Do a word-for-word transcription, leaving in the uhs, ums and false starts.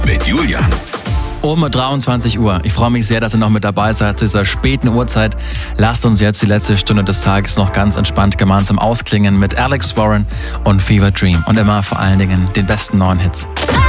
mit Julian. Um dreiundzwanzig Uhr. Ich freue mich sehr, dass ihr noch mit dabei seid zu dieser späten Uhrzeit. Lasst uns jetzt die letzte Stunde des Tages noch ganz entspannt gemeinsam ausklingen mit Alex Warren und Fever Dream. Und immer vor allen Dingen den besten neuen Hits.